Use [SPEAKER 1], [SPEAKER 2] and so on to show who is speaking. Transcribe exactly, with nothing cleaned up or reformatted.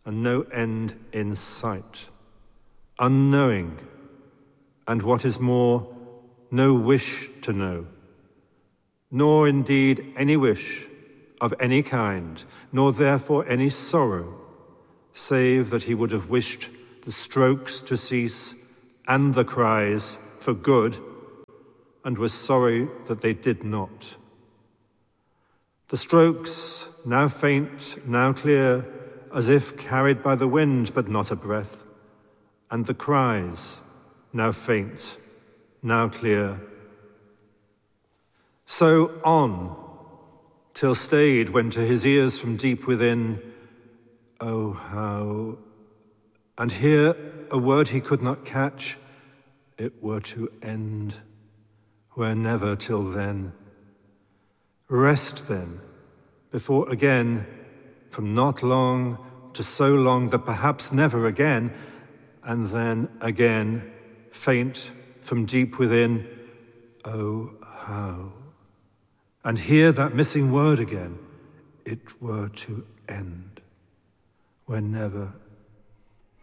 [SPEAKER 1] and no end in sight, unknowing, and what is more, no wish to know, nor indeed any wish of any kind, nor therefore any sorrow, save that he would have wished the strokes to cease and the cries for good, and was sorry that they did not. The strokes, now faint, now clear, as if carried by the wind, but not a breath, and the cries, now faint, now clear. So on, till stayed when to his ears from deep within, oh how, and here a word he could not catch, it were to end, where never till then. Rest then, before again, from not long to so long that perhaps never again, and then again, faint from deep within, oh how. And hear that missing word again, it were to end, where never